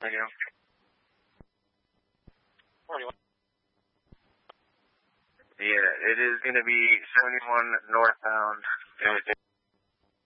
Radio. 41. Yeah, it is going to be 71 northbound.